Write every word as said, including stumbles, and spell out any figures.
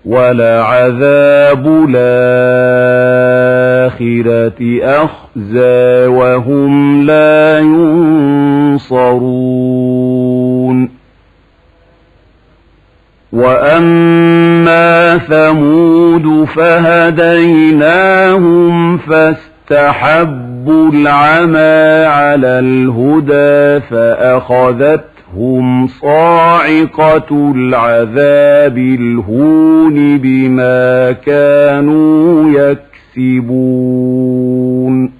وَلَعَذَابُ الْآخِرَةِ أَخْزَىٰ وَهُمْ لَا يُنصَرُونَ وَأَمَّا ثَمُودُ فَهَدَيْنَاهُمْ فَاسْتَحَبُّوا الْعَمَىٰ عَلَى الْهُدَىٰ فَأَخَذَتْهُمْ صَاعِقَةُ الْعَذَابِ الْهُونِ بِمَا كَانُوا يَكْسِبُونَ